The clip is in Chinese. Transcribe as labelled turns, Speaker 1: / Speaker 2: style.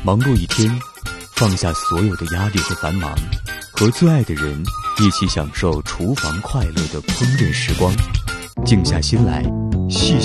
Speaker 1: 忙碌一天，放下所有的压力和繁忙，和最爱的人一起享受厨房快乐的烹饪时光，静下心来细细